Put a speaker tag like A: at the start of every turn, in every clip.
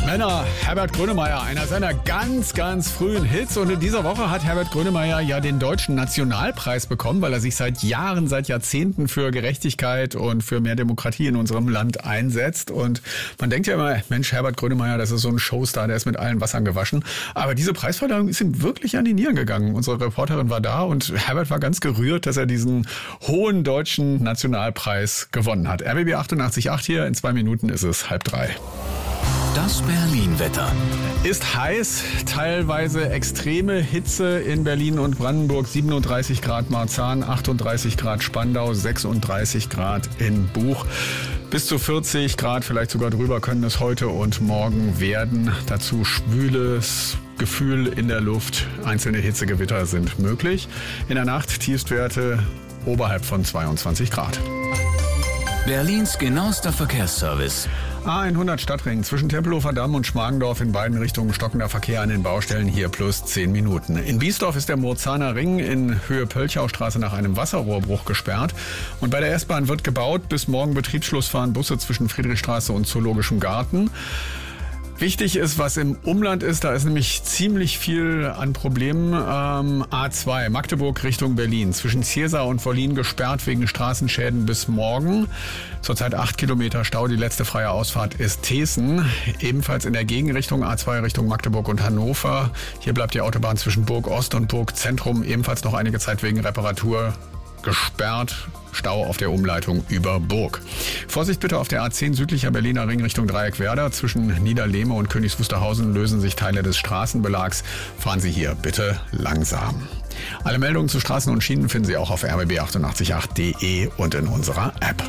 A: Männer, Herbert Grönemeyer, einer seiner ganz, ganz frühen Hits. Und in dieser Woche hat Herbert Grönemeyer ja den Deutschen Nationalpreis bekommen, weil er sich seit Jahren, seit Jahrzehnten für Gerechtigkeit und für mehr Demokratie in unserem Land einsetzt. Und man denkt ja immer, Mensch, Herbert Grönemeyer, das ist so ein Showstar, der ist mit allen Wassern gewaschen. Aber diese Preisverleihung ist ihm wirklich an die Nieren gegangen. Unsere Reporterin war da und Herbert war ganz gerührt, dass er diesen hohen deutschen Nationalpreis gewonnen hat. RBB 88.8 hier, in 2 Minuten ist es 2:30.
B: Das Berlin-Wetter.
A: Ist heiß, teilweise extreme Hitze in Berlin und Brandenburg, 37 Grad Marzahn, 38 Grad Spandau, 36 Grad in Buch. Bis zu 40 Grad, vielleicht sogar drüber, können es heute und morgen werden. Dazu schwüles Gefühl in der Luft. Einzelne Hitzegewitter sind möglich. In der Nacht Tiefstwerte oberhalb von 22 Grad.
B: Berlins genauester Verkehrsservice.
A: A100 Stadtring zwischen Tempelhofer Damm und Schmargendorf in beiden Richtungen stockender Verkehr an den Baustellen, hier plus 10 Minuten. In Biesdorf ist der Murzahner Ring in Höhe Pölchaustraße nach einem Wasserrohrbruch gesperrt. Und bei der S-Bahn wird gebaut. Bis morgen Betriebsschluss fahren Busse zwischen Friedrichstraße und Zoologischem Garten. Wichtig ist, was im Umland ist, da ist nämlich ziemlich viel an Problemen. A2, Magdeburg Richtung Berlin, zwischen Ziesar und Wollin gesperrt wegen Straßenschäden bis morgen. Zurzeit 8 Kilometer Stau, die letzte freie Ausfahrt ist Teeßen. Ebenfalls in der Gegenrichtung, A2 Richtung Magdeburg und Hannover. Hier bleibt die Autobahn zwischen Burg Ost und Burg Zentrum ebenfalls noch einige Zeit wegen Reparatur gesperrt. Stau auf der Umleitung über Burg. Vorsicht bitte auf der A10 südlicher Berliner Ring Richtung Dreieckwerder. Zwischen Niederlehme und Königs Wusterhausen lösen sich Teile des Straßenbelags. Fahren Sie hier bitte langsam. Alle Meldungen zu Straßen und Schienen finden Sie auch auf rbb888.de und in unserer App.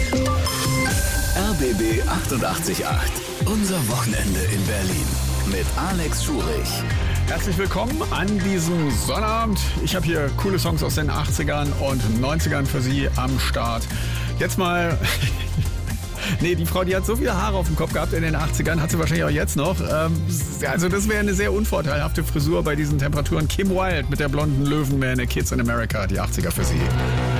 B: RBB 88.8. Unser Wochenende in Berlin. Mit Alex Schurich.
A: Herzlich willkommen an diesem Sonnabend. Ich habe hier coole Songs aus den 80ern und 90ern für Sie am Start. Jetzt mal... Nee, die Frau, die hat so viele Haare auf dem Kopf gehabt in den 80ern, hat sie wahrscheinlich auch jetzt noch. Also das wäre eine sehr unvorteilhafte Frisur bei diesen Temperaturen. Kim Wilde mit der blonden Löwenmähne, Kids in America, die 80er für Sie.